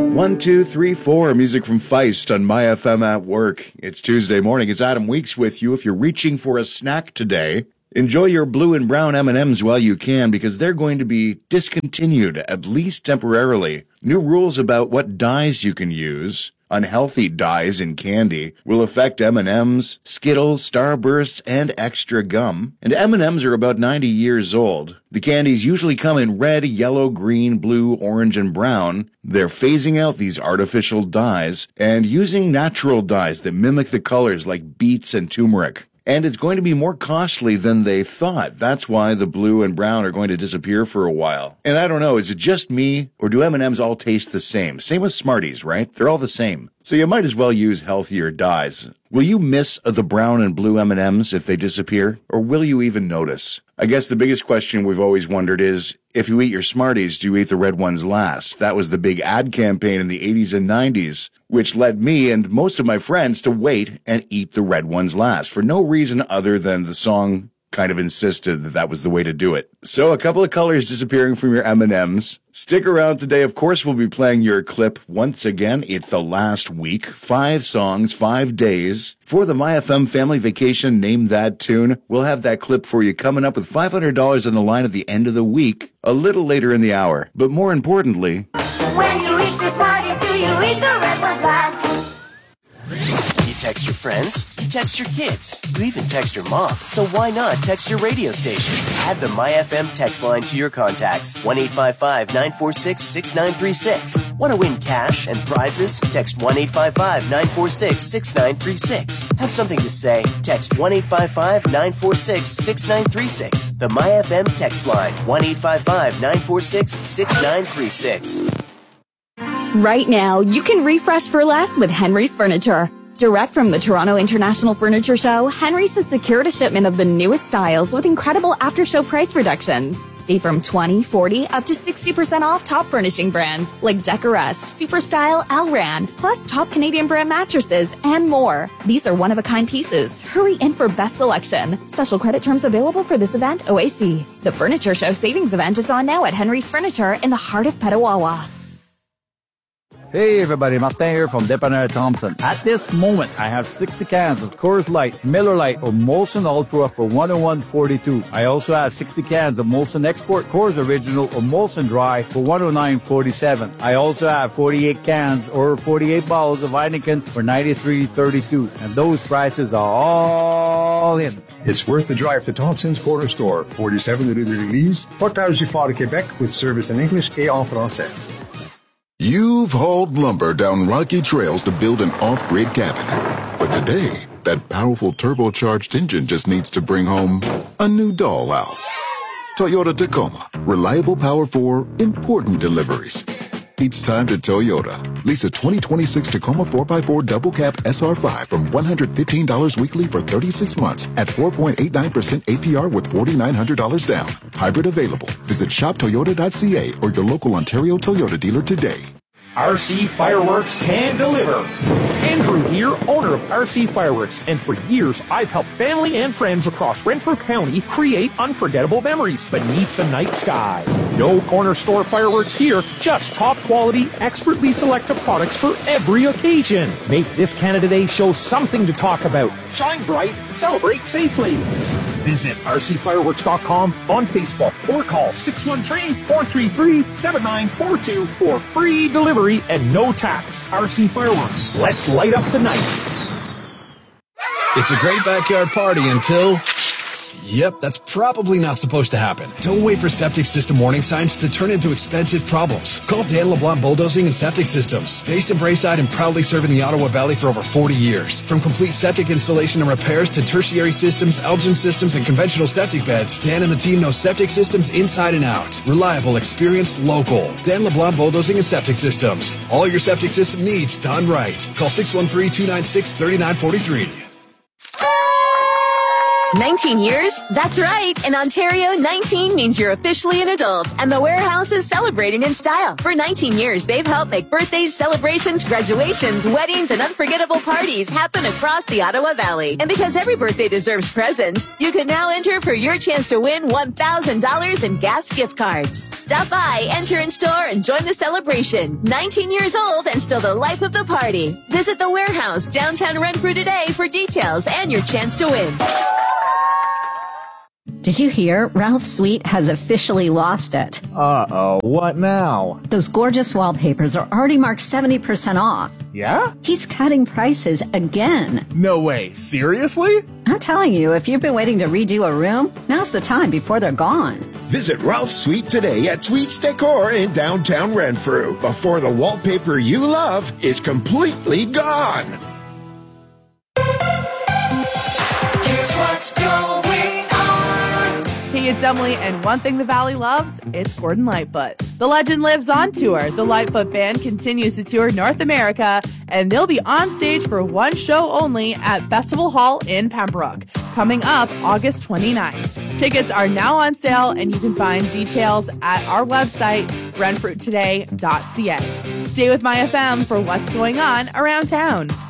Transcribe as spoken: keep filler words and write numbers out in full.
One, two, three, four. Music from Feist on My F M at work. It's Tuesday morning. It's Adam Weeks with you. If you're reaching for a snack today, enjoy your blue and brown M and M's while you can, because they're going to be discontinued, at least temporarily. New rules about what dyes you can use, unhealthy dyes in candy, will affect M and M's, Skittles, Starbursts, and Extra Gum. And M and M's are about ninety years old. The candies usually come in red, yellow, green, blue, orange, and brown. They're phasing out these artificial dyes and using natural dyes that mimic the colors like beets and turmeric. And it's going to be more costly than they thought. That's why the blue and brown are going to disappear for a while. And I don't know, is it just me, or do M and M's all taste the same? Same with Smarties, right? They're all the same. So you might as well use healthier dyes. Will you miss the brown and blue M and M's if they disappear? Or will you even notice? I guess the biggest question we've always wondered is, if you eat your Smarties, do you eat the red ones last? That was the big ad campaign in the eighties and nineties, which led me and most of my friends to wait and eat the red ones last, for no reason other than the song kind of insisted that that was the way to do it. So a couple of colors disappearing from your M and M's. Stick around today. Of course, we'll be playing your clip once again. It's the last week. Five songs, five days. For the My F M Family Vacation, Name That Tune. We'll have that clip for you coming up with five hundred dollars on the line at the end of the week, a little later in the hour. But more importantly, when you eat the party, do you eat the red ones last? You text your friends, you text your kids, you even text your mom. So why not text your radio station? Add the My F M text line to your contacts. one eight five five, nine four six, six nine three six. Want to win cash and prizes? Text one eight five five, nine four six, six nine three six. Have something to say? Text one eight five five, nine four six, six nine three six. The My F M text line, one eight five five, nine four six, six nine three six. Right now, you can refresh for less with Henry's Furniture. Direct from the Toronto International Furniture Show, Henry's has secured a shipment of the newest styles with incredible after-show price reductions. See from twenty, forty, up to sixty percent off top furnishing brands like Decorest, Superstyle, Alran, plus top Canadian brand mattresses and more. These are one-of-a-kind pieces. Hurry in for best selection. Special credit terms available for this event, O A C. The Furniture Show savings event is on now at Henry's Furniture in the heart of Petawawa. Hey everybody, Martin here from Dépanneur Thompson. At this moment, I have sixty cans of Coors Light, Miller Lite, or Molson Ultra for one oh one forty-two. I also have sixty cans of Molson Export Coors Original or Molson Dry for one oh nine forty-seven. I also have forty-eight cans or forty-eight bottles of Heineken for ninety-three thirty-two. And those prices are all in. It's worth the drive to Thompson's Corner Store, forty-seven Rue de l'Église, Portage du Fort de Québec, with service in English et en français. You've hauled lumber down rocky trails to build an off-grid cabin. But today, that powerful turbocharged engine just needs to bring home a new dollhouse. Toyota Tacoma. Reliable power for important deliveries. It's time to Toyota. Lease a twenty twenty-six Tacoma four by four Double Cab S R five from one hundred fifteen dollars weekly for thirty-six months at four point eight nine percent A P R with four thousand nine hundred dollars down. Hybrid available. Visit shop toyota dot c a or your local Ontario Toyota dealer today. R C Fireworks can deliver. Andrew here, owner of R C Fireworks, and for years I've helped family and friends across Renfrew County create unforgettable memories beneath the night sky. No corner store fireworks here, just top quality, expertly selected products for every occasion. Make this Canada Day show something to talk about. Shine bright, celebrate safely. Visit R C fireworks dot com on Facebook or call six one three, four three three, seven nine four two for free delivery and no tax. R C Fireworks, let's light up the night. It's a great backyard party until... Yep, that's probably not supposed to happen. Don't wait for septic system warning signs to turn into expensive problems. Call Dan LeBlanc Bulldozing and Septic Systems. Based in Braeside and proudly serving the Ottawa Valley for over forty years. From complete septic installation and repairs to tertiary systems, Elgin systems, and conventional septic beds, Dan and the team know septic systems inside and out. Reliable, experienced, local. Dan LeBlanc Bulldozing and Septic Systems. All your septic system needs done right. Call six one three, two nine six, three nine four three. nineteen years? That's right. In Ontario, nineteen means you're officially an adult, and the Warehouse is celebrating in style. For nineteen years, they've helped make birthdays, celebrations, graduations, weddings, and unforgettable parties happen across the Ottawa Valley. And because every birthday deserves presents, you can now enter for your chance to win one thousand dollars in gas gift cards. Stop by, enter in store, and join the celebration. nineteen years old and still the life of the party. Visit the Warehouse, downtown Renfrew today for details and your chance to win. Did you hear? Ralph Sweet has officially lost it. Uh-oh, what now? Those gorgeous wallpapers are already marked seventy percent off. Yeah? He's cutting prices again. No way, seriously? I'm telling you, if you've been waiting to redo a room, now's the time before they're gone. Visit Ralph Sweet today at Sweet's Decor in downtown Renfrew before the wallpaper you love is completely gone. Here's what's going Hey, it's Emily, and one thing the Valley loves, it's Gordon Lightfoot. The legend lives on tour. The Lightfoot Band continues to tour North America, and they'll be on stage for one show only at Festival Hall in Pembroke, coming up August twenty-ninth. Tickets are now on sale, and you can find details at our website, renfrew today dot c a. Stay with My F M for what's going on around town.